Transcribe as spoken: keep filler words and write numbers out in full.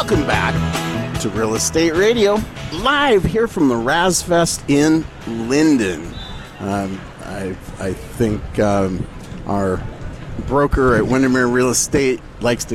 welcome back to Real Estate Radio, live here from the Razfest in Linden. Um, I, I think um, our broker at Windermere Real Estate likes to